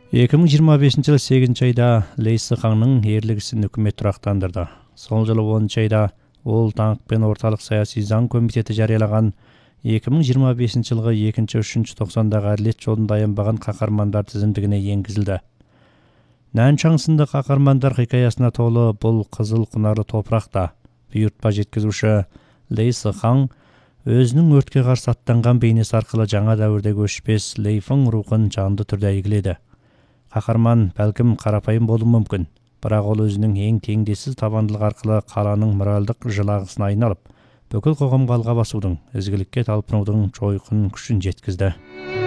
2025 жылы 8 айда Лей Сыхаңның ерлігісін үкімет тұрақтандырды. Сол жылы 10 айда ол таңқ пен орталық саяси заң комитеті жариялаған 2025 жылғы 2-3 тоқсандағы әділет жолында аянбаған қаһармандар тізімдігіне енгізілді. Нанчаң сынды қаһармандар хикаясына толы бұл қызыл құнарлы топырақта бұйыртпа жеткізуші Лей Сыхаң өзінің өртке қарсы аттанған бейнесі арқылы жаңа дәуірдегі өшпес Лейфің рухын жанды түрде әйгіледі. Қаһарман бәлкім қарапайым болуы мүмкін, бірақ ол өзінің ең теңдессіз табандылығы арқылы қаланың моральдық жылағысына айналып, бүкіл қоғамға алға басудың, ізгілікке талпынудың жойқын күшін жеткізді.